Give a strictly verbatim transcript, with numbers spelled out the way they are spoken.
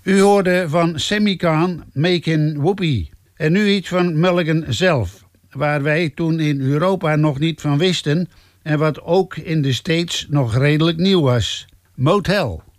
U hoorde van Sammy Cahn, Makin' Whoopie. En nu iets van Mulligan zelf, waar wij toen in Europa nog niet van wisten en wat ook in de States nog redelijk nieuw was. Motel.